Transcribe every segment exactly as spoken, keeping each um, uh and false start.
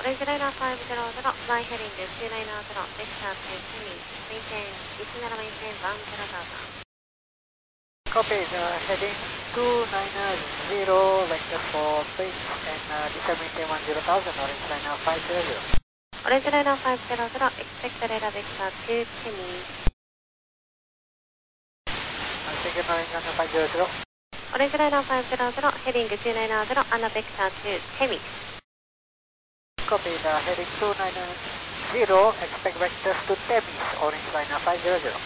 Orange Liner five zero zero, fly heading two nine zero, vector to Sydney, maintain, listener maintain one zero thousand. Copy, uh, heading two nine zero, vector for base and uh, descend maintain one zero thousand, Orange Liner five zero zero. Orange Liner five zero zero, expect radar vector to Sydney. Uh, second Orange Liner five zero zero. Orange Liner five zero zero, heading two nine zero, and vector to Temis. Copy, the heading two nine zero, expect vectors to Temis, Orange Liner five zero zero.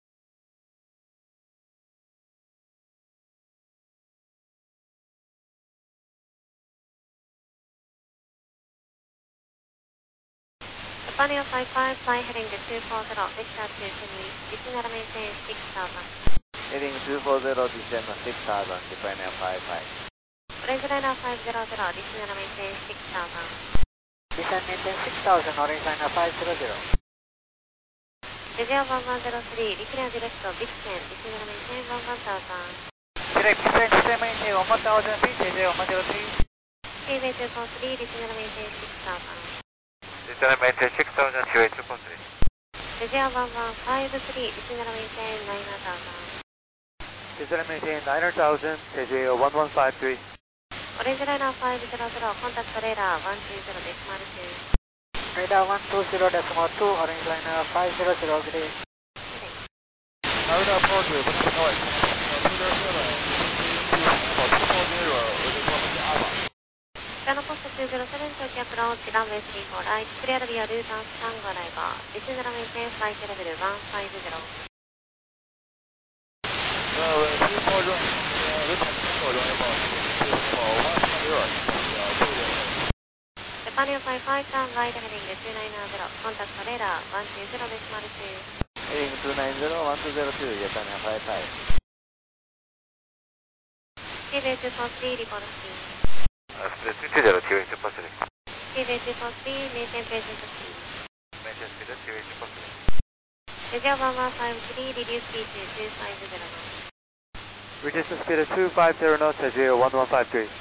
Japan five five, fly heading two four zero, vector to Temis, listener maintain six thousand. Heading two four zero, descend six thousand, Japan five five. Orange Liner five zero zero, listener maintain six thousand. Descend maintain six thousand, Orange Liner five zero zero. Leisure one one zero three, declare direct Vixen, listener maintain one one thousand. Direct descend, descend maintain one thousand feet, Leisure one zero three. Seaway two four three, listener maintain six thousand. Listener maintain six thousand, Seaway two four three. Leisure one one five three, listener maintain nine thousand. Listener maintain nine thousand, Seaway one one five three. Orange Liner five zero zero, contact radar one two zero decimal two. Radar one two zero decimal two, Orange Liner five zero zero, good day. Radar four zero,不能高位。two zero seven, two four zero, Alpha. Channel Post two zero seven, Tokyo approach, runway three four right, clear via route and stand arrival. Listener maintain flight level one five zero. Uh, three four zero, uh, route and stand arrival. Japan five five, turn right heading two nine zero, contact radar one two zero decimal two. Heading two nine zero, one two zero two, Japan five five. Seaway two four three, report speed. Uh, split two two zero, Seaway two four three. Seaway two four three, maintain present speed. Maintain speed, Seaway two four three. Leisure one one five three, reduce speed to two five zero knots. Reduce the speed to two five zero knots, Seaway one one five three.